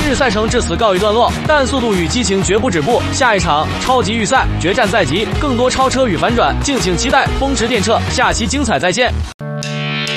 日赛程至此告一段落，但速度与激情绝不止步，下一场超级预赛决战在即，更多超车与反转，敬请期待。风驰电掣，下期精彩再见。